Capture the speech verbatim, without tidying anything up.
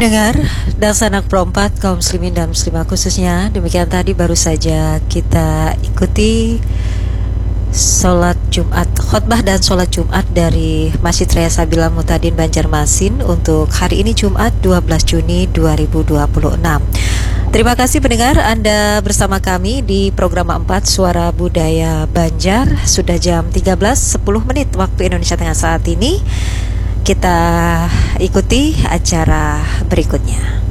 Pendengar dan sanak perempat kaum muslimin dan muslimah khususnya, demikian tadi baru saja kita ikuti sholat Jumat, khutbah dan sholat Jumat dari Masjid Raya Sabila Mutadin Banjarmasin untuk hari ini Jumat dua belas Juni dua ribu dua puluh enam. Terima kasih pendengar, Anda bersama kami di program empat Suara Budaya Banjar. Sudah jam tiga belas sepuluh menit waktu Indonesia Tengah saat ini. Kita ikuti acara berikutnya.